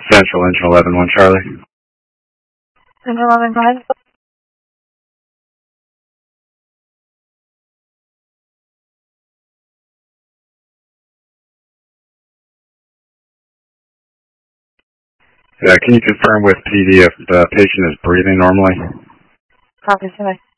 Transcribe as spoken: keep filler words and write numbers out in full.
Central, engine eleven one Charlie. Engine eleven, go ahead. Yeah, can you confirm with P D if the patient is breathing normally? Copy, sir.